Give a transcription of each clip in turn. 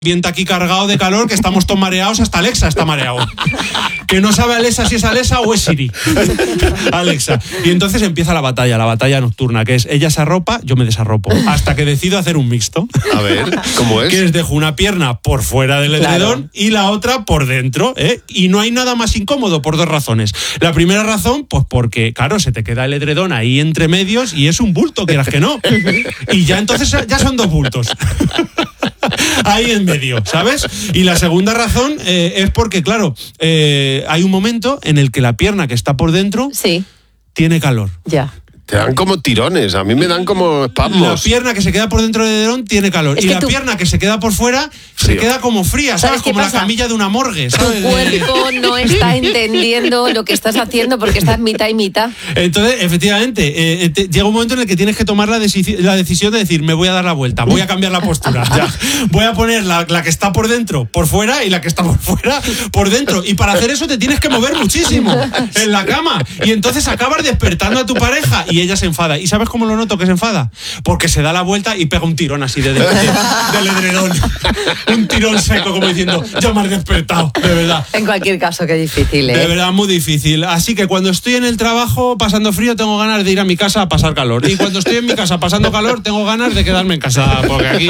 Viento aquí cargado de calor, que estamos todos mareados, hasta Alexa está mareado. Que no sabe Alexa si es Alexa o es Siri. Alexa. Y entonces empieza la batalla nocturna, que es ella se arropa, yo me desarropo. Hasta que decido hacer un mixto. A ver, ¿cómo es? Que es dejo una pierna por fuera del edredón y la otra por dentro, ¿eh? Y no hay nada más incómodo por dos razones. La primera razón, pues porque, claro, se te queda el edredón ahí entre medios y es un bulto, quieras que no. Y ya entonces ya son dos bultos. Ahí en medio, ¿sabes? Y la segunda razón es porque, claro, hay un momento en el que la pierna que está por dentro tiene calor. Ya. Te dan como tirones, a mí me dan como espasmos. La pierna que se queda por dentro del edredón tiene calor. Y la pierna que se queda por fuera se queda como fría, ¿sabes? Como la camilla de una morgue, ¿sabes? Tu cuerpo no está entendiendo lo que estás haciendo porque estás mitad y mitad. Entonces, efectivamente, llega un momento en el que tienes que tomar la decisión de decir, me voy a dar la vuelta, voy a cambiar la postura. Voy a poner la que está por dentro por fuera y la que está por fuera por dentro. Y para hacer eso te tienes que mover muchísimo en la cama. Y entonces acabas despertando a tu pareja y ella se enfada. ¿Y sabes cómo lo noto que se enfada? Porque se da la vuelta y pega un tirón así del edredón. Un tirón seco, como diciendo, ya me has despertado, de verdad. En cualquier caso, qué difícil, ¿eh? De verdad, muy difícil. Así que cuando estoy en el trabajo pasando frío, tengo ganas de ir a mi casa a pasar calor. Y cuando estoy en mi casa pasando calor, tengo ganas de quedarme en casa, porque aquí...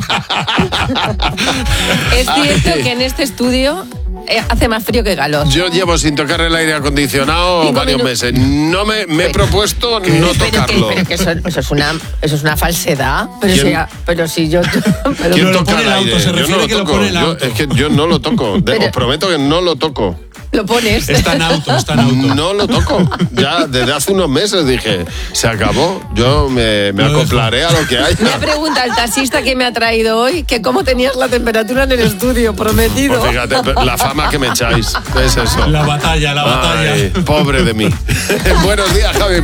Es cierto que en este estudio hace más frío que calor. Yo llevo sin tocar el aire acondicionado varios meses. No me he propuesto no tocarlo. Pero que eso es una falsedad. Pero si yo... ¿Quién toca el aire? Yo no lo toco. Es que yo no lo toco. Os prometo que no lo toco. Lo pones. Está en auto. No lo toco. Ya desde hace unos meses dije, se acabó. Yo me acoplaré a lo que haya. Me pregunta el taxista que me ha traído hoy que cómo tenías la temperatura en el estudio, prometido. Pues fíjate, la fama que me echáis. Es eso. La batalla. Ay, pobre de mí. Buenos días, Javi.